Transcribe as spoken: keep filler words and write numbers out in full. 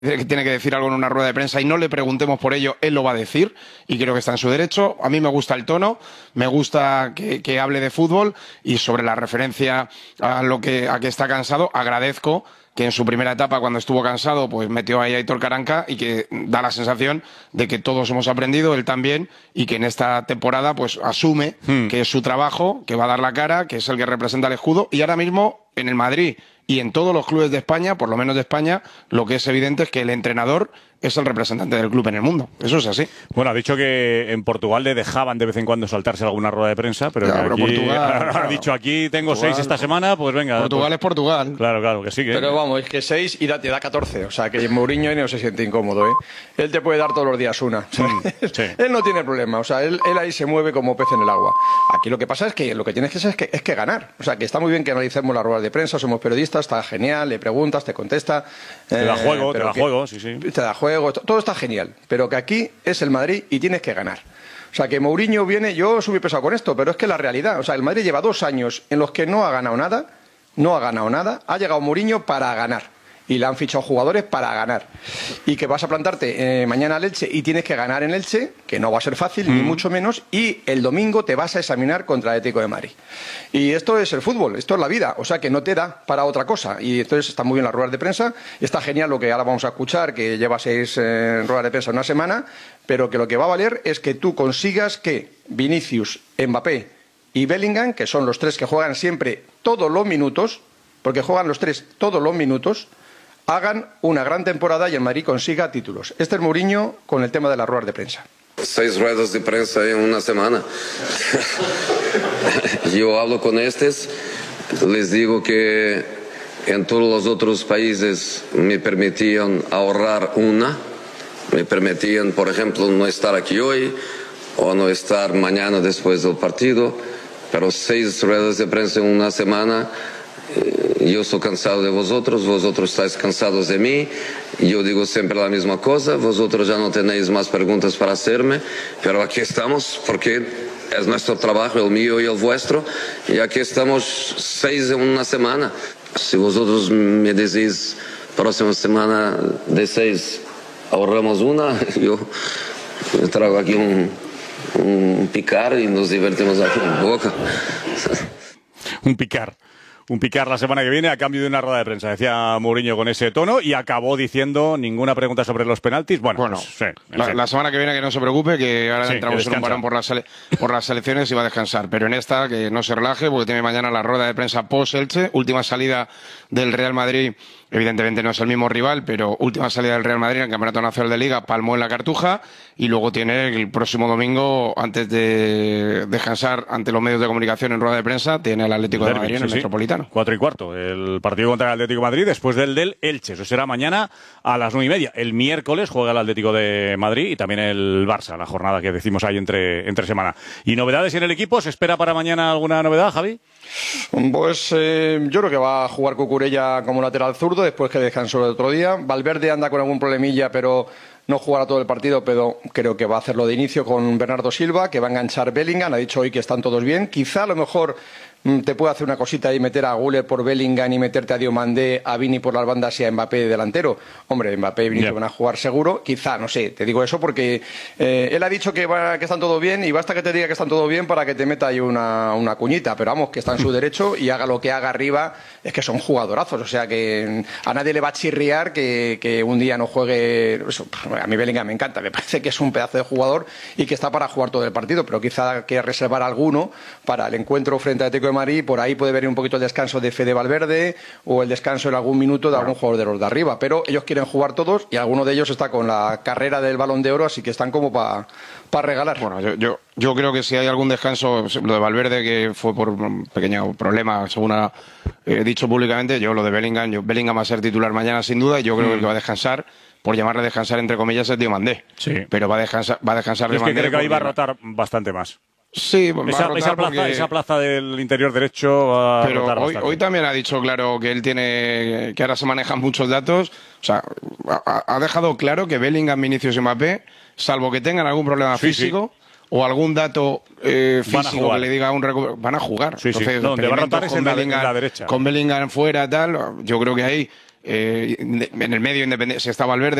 que tiene que decir algo en una rueda de prensa y no le preguntemos por ello, él lo va a decir y creo que está en su derecho. A mí me gusta el tono, me gusta que, que hable de fútbol y sobre la referencia a lo que a que está cansado, agradezco que en su primera etapa, cuando estuvo cansado, pues metió ahí a Aitor Karanka y que da la sensación de que todos hemos aprendido, él también, y que en esta temporada pues asume hmm. que es su trabajo, que va a dar la cara, que es el que representa el escudo y ahora mismo en el Madrid y en todos los clubes de España, por lo menos de España, lo que es evidente es que el entrenador es el representante del club en el mundo. Eso es así. Bueno, ha dicho que en Portugal le dejaban de vez en cuando saltarse alguna rueda de prensa, pero, claro, aquí, pero Portugal, ha, claro. ha dicho aquí tengo Portugal, seis esta semana, pues venga. Portugal pues, es Portugal. Claro, claro, que sí. Que, pero vamos, es que seis y da, te da catorce. O sea, que Mourinho no se siente incómodo, ¿eh? Él te puede dar todos los días una. Mm, sí. Él no tiene problema. O sea, él, él ahí se mueve como pez en el agua. Aquí lo que pasa es que lo que tienes que hacer es que, es que ganar. O sea, que está muy bien que analicemos las ruedas de prensa, somos periodistas, está genial, le preguntas, te contesta. Te da eh, juego, te da que, juego, sí, sí. Te da juego, todo está genial. Pero que aquí es el Madrid y tienes que ganar. O sea, que Mourinho viene, yo subí pesado con esto, pero es que la realidad, o sea, el Madrid lleva dos años en los que no ha ganado nada, no ha ganado nada, ha llegado Mourinho para ganar. Y le han fichado jugadores para ganar. Y que vas a plantarte eh, mañana al Elche y tienes que ganar en Elche, que no va a ser fácil, mm. ni mucho menos, y el domingo te vas a examinar contra el Atlético de Madrid. Y esto es el fútbol, esto es la vida, o sea que no te da para otra cosa. Y entonces están muy bien las ruedas de prensa, está genial lo que ahora vamos a escuchar, que lleva seis eh, ruedas de prensa en una semana, pero que lo que va a valer es que tú consigas que Vinicius, Mbappé y Bellingham, que son los tres que juegan siempre todos los minutos, porque juegan los tres todos los minutos, hagan una gran temporada y el Madrid consiga títulos. Este es Mourinho con el tema de las ruedas de prensa. Seis ruedas de prensa en una semana. Yo hablo con estos, les digo que en todos los otros países me permitían ahorrar una, me permitían, por ejemplo, no estar aquí hoy o no estar mañana después del partido, pero seis ruedas de prensa en una semana. Yo estoy cansado de vosotros, vosotros estáis cansados de mí, yo digo siempre la misma cosa, vosotros ya no tenéis más preguntas para hacerme, pero aquí estamos porque es nuestro trabajo, el mío y el vuestro, y aquí estamos seis en una semana. Si vosotros me decís próxima semana de seis ahorramos una, yo traigo aquí un, un picar y nos divertimos aquí un poco. Un picar. Un picar la semana que viene a cambio de una rueda de prensa, decía Mourinho con ese tono y acabó diciendo ninguna pregunta sobre los penaltis. Bueno, bueno pues, sí, la, la semana que viene que no se preocupe, que ahora sí, entramos en un parón por las, por las selecciones y va a descansar. Pero en esta que no se relaje porque tiene mañana la rueda de prensa post-Elche, última salida del Real Madrid. Evidentemente no es el mismo rival, pero última salida del Real Madrid en el Campeonato Nacional de Liga, palmó en la Cartuja y luego tiene el próximo domingo, antes de descansar ante los medios de comunicación en rueda de prensa, tiene el Atlético de Madrid en el sí, Metropolitano. Cuatro y cuarto, el partido contra el Atlético de Madrid después del del Elche. Eso será mañana a las nueve y media. El miércoles juega el Atlético de Madrid y también el Barça, la jornada que decimos ahí entre, entre semana. ¿Y novedades en el equipo? ¿Se espera para mañana alguna novedad, Javi? Pues eh, yo creo que va a jugar Cucurella como lateral zurdo después que descansó el otro día. Valverde anda con algún problemilla, pero no jugará todo el partido, pero creo que va a hacerlo de inicio con Bernardo Silva, que va a enganchar Bellingham. Ha dicho hoy que están todos bien. Quizá a lo mejor te puede hacer una cosita y meter a Güler por Bellingham y meterte a Diomandé, a Vini por las bandas y a Mbappé de delantero. Hombre, Mbappé y Vini yeah. van a jugar seguro. Quizá, no sé, te digo eso porque eh, él ha dicho que, va, que están todo bien y basta que te diga que están todo bien para que te meta ahí una, una cuñita. Pero vamos, que está en su derecho y haga lo que haga arriba, es que son jugadorazos. O sea que a nadie le va a chirriar que, que un día no juegue. Eso, a mí Bellingham me encanta, me parece que es un pedazo de jugador y que está para jugar todo el partido, pero quizá quiere reservar alguno para el encuentro frente a Atlético de Madrid. Por ahí puede venir un poquito el descanso de Fede Valverde o el descanso en algún minuto de algún jugador de los de arriba, pero ellos quieren jugar todos y alguno de ellos está con la carrera del Balón de Oro, así que están como para pa regalar. Bueno, yo, yo, yo creo que si hay algún descanso, lo de Valverde que fue por un pequeño problema, según ha eh, dicho públicamente, yo lo de Bellingham, yo, Bellingham va a ser titular mañana sin duda y yo creo mm. que el que va a descansar, por llamarle descansar entre comillas, es Diomandé. Sí. Pero va a descansar, va a descansar Diomandé. Es que creo que ahí va a rotar bastante más. Sí, va esa, a rotar esa, plaza, porque... esa plaza del interior derecho va a pero rotar hoy, hoy también ha dicho claro que él tiene, que ahora se manejan muchos datos, o sea, ha, ha dejado claro que Bellingham, Vinicius y Mbappé, salvo que tengan algún problema sí, físico sí. o algún dato eh, físico que le diga un recu- van a jugar. Sí, Entonces, sí. No, donde va a rotar es en la, en la derecha. Con Bellingham fuera, tal, yo creo que ahí eh, en el medio independiente, si está Valverde